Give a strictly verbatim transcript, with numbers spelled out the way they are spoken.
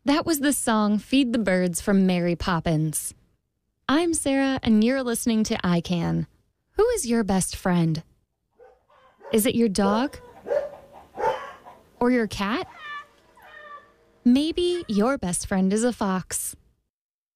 That was the song Feed the Birds from Mary Poppins. I'm Sarah, and you're listening to I Can. Who is your best friend? Is it your dog? Or your cat? Maybe your best friend is a fox.